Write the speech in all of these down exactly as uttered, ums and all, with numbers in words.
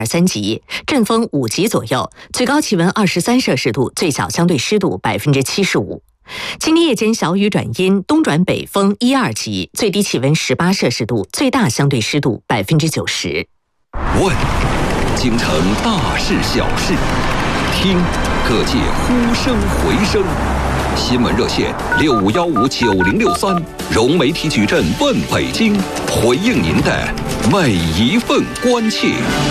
三级，阵风五级左右，最高气温二十三摄氏度，最小相对湿度百分之七十五。今天夜间小雨转阴，东转北风一二级，最低气温十八摄氏度，最大相对湿度百分之九十。 问，京城大事小事；听，各界呼声回声。新闻热线六五幺五九零六三，融媒体矩阵问北京，回应您的每一份关切。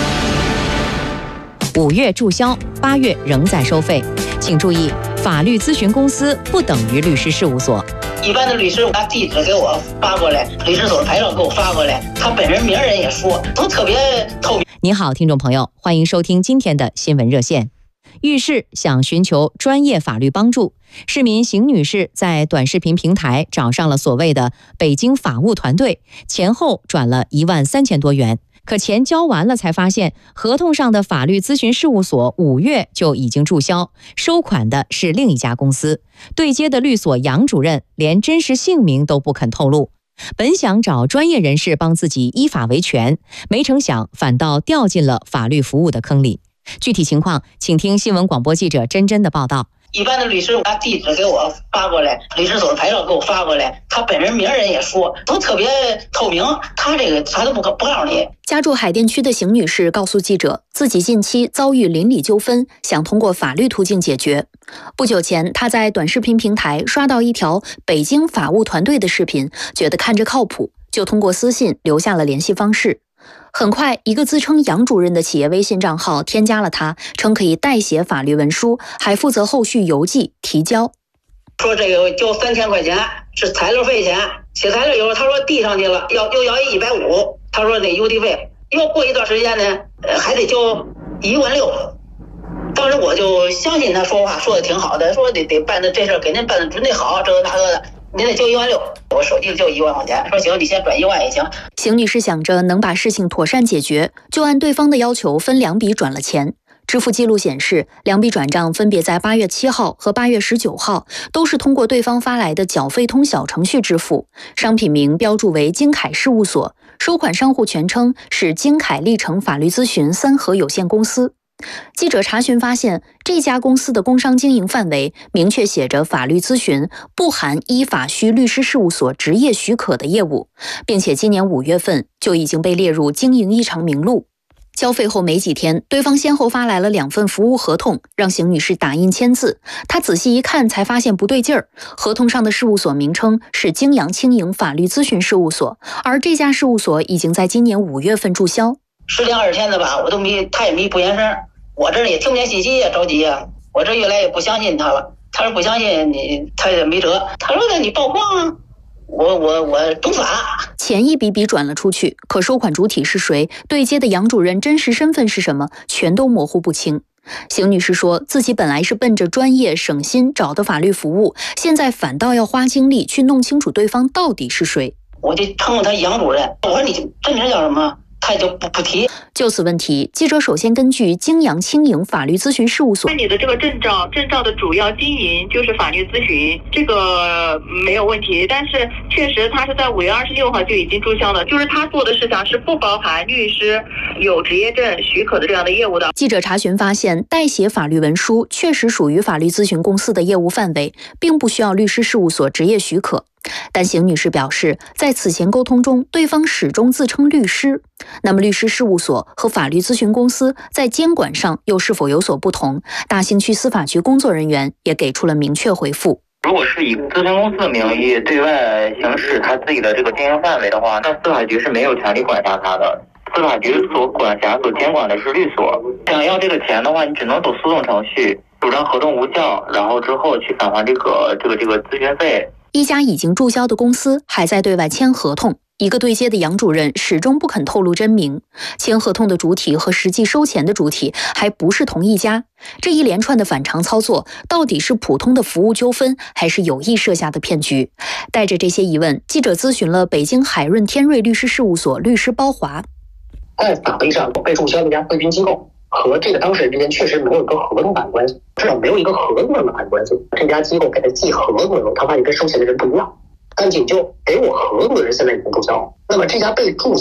五月注销，八月仍在收费，请注意，法律咨询公司不等于律师事务所。 一般的律师把地址给我发过来，律师所的牌照给我发过来，他本人名人也说，都特别透明。 您好，听众朋友，欢迎收听今天的新闻热线。遇事想寻求专业法律帮助，市民邢女士在短视频平台找上了所谓的北京法务团队，前后转了一万三千多元。可钱交完了，才发现合同上的法律咨询事务所五月就已经注销，收款的是另一家公司。对接的律所杨主任连真实姓名都不肯透露。本想找专业人士帮自己依法维权，没成想反倒掉进了法律服务的坑里。具体情况，请听新闻广播记者真真的报道。 一般的律师把地址给我发过来，律师所的牌照给我发过来，他本人名人也说，都特别透明，他这个啥都不不告诉你。 家住海淀区的邢女士告诉记者，自己近期遭遇邻里纠纷，想通过法律途径解决。不久前，她在短视频平台刷到一条北京法务团队的视频，觉得看着靠谱，就通过私信留下了联系方式。很快，一个自称杨主任的企业微信账号添加了他，称可以代写法律文书，还负责后续邮寄提交。 说这个交三千块钱是材料费钱，写材料以后他说递上去了，要又要一百五，他说那邮递费，又过一段时间呢，呃还得交一万六。当时我就相信他说话说的挺好的，说得得办的这事儿给您办的准得好，这个那个的。您得交一万六，我手机里就一万块钱，说行，你先转一万也行。 邢女士想着能把事情妥善解决，就按对方的要求分两笔转了钱。支付记录显示，两笔转账分别在八月七号和八月十九号，都是通过对方发来的缴费通小程序支付，商品名标注为金凯事务所，收款商户全称是金凯历程法律咨询三和有限公司。记者查询发现，这家公司的工商经营范围明确写着法律咨询，不含依法需律师事务所执业许可的业务，并且今年五月份就已经被列入经营异常名录。交费后没几天，对方先后发来了两份服务合同，让邢女士打印签字。她仔细一看，才发现不对劲儿。合同上的事务所名称是京阳轻盈法律咨询事务所，而这家事务所已经在今年五月份注销。 十天二十天的吧，我都没，他也没不言声。我这也听不见信息呀，着急呀！我这越来越不相信他了。他说不相信你，他也没辙。他说那你曝光啊，我我我懂法。 钱一笔笔转了出去，可收款主体是谁，对接的杨主任真实身份是什么，全都模糊不清。邢女士说自己本来是奔着专业省心找的法律服务，现在反倒要花精力去弄清楚对方到底是谁。 我就称呼他杨主任，我说你真名叫什么？他就不不提。 就此问题，记者首先根据京阳轻盈法律咨询事务所， 那你的这个证照，证照的主要经营就是法律咨询，这个没有问题。但是确实他是在五月二十六号就已经注销了，就是他做的事项是不包含律师有执业证许可的这样的业务的。 记者查询发现，代写法律文书确实属于法律咨询公司的业务范围，并不需要律师事务所执业许可。但邢女士表示，在此前沟通中，对方始终自称律师。那么律师事务所和法律咨询公司在监管上又是否有所不同？大兴区司法局工作人员也给出了明确回复。 如果是以咨询公司的名义对外行使他自己的这个经营范围的话，那司法局是没有权利管辖他的。司法局所管辖、所监管的是律所。想要这个钱的话，你只能走诉讼程序，主张合同无效，然后之后去返还这个这个这个咨询费。 一家已经注销的公司还在对外签合同，一个对接的杨主任始终不肯透露真名，签合同的主体和实际收钱的主体还不是同一家。这一连串的反常操作，到底是普通的服务纠纷，还是有意设下的骗局？带着这些疑问，记者咨询了北京海润天瑞律师事务所律师包华。 在法律上，被注销的一家咨询机构和这个当事人之间确实没有一个合同法律关系，至少没有一个合同的法律关系。这家机构给他寄合同的时候，他发现跟收钱的人不一样，赶紧就给我合同的人现在已经注销。那么这家被注